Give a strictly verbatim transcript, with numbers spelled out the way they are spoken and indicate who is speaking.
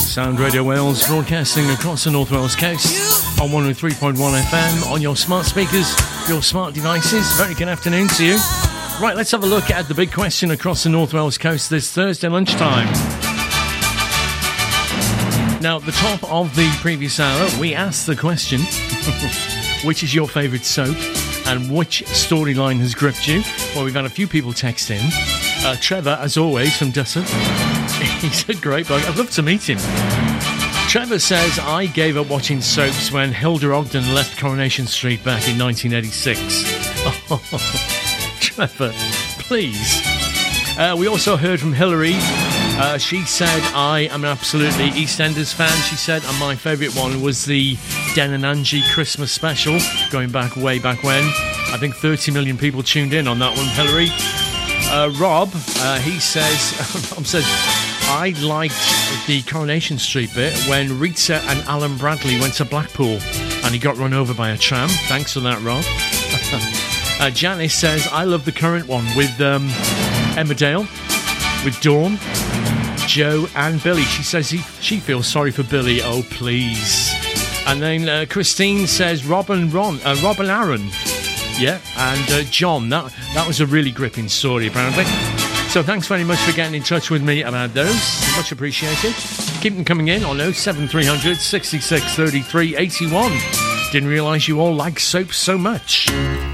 Speaker 1: Sound Radio Wales, broadcasting across the North Wales coast on one oh three point one F M, on your smart speakers, your smart devices. Very good afternoon to you. Right, let's have a look at the big question across the North Wales coast this Thursday lunchtime. Now, at the top of the previous hour, we asked the question, which is your favourite soap and which storyline has gripped you? Well, we've had a few people text in. Uh, Trevor, as always, from Dusson. He's a great bloke. I'd love to meet him. Trevor says, I gave up watching soaps when Hilda Ogden left Coronation Street back in nineteen eighty-six. Oh, Trevor, please. Uh, we also heard from Hillary. Uh, she said, I am an absolutely EastEnders fan. She said, and my favourite one was the Den and Angie Christmas special, going back way back when. I think thirty million people tuned in on that one, Hillary. Uh, Rob, uh, he says, Rob says, I liked the Coronation Street bit when Rita and Alan Bradley went to Blackpool and he got run over by a tram. Thanks for that, Rob. uh, Janice says, I love the current one with um, Emmerdale, with Dawn, Joe and Billy. She says he, she feels sorry for Billy. Oh, please. And then uh, Christine says, Rob and Ron, uh, Rob and Aaron. Yeah, and uh, John, that that was a really gripping story, apparently. So thanks very much for getting in touch with me about those. Much appreciated. Keep them coming in on oh seven three hundred, sixty-six, thirty-three, eighty-one. Didn't realise you all like soap so much.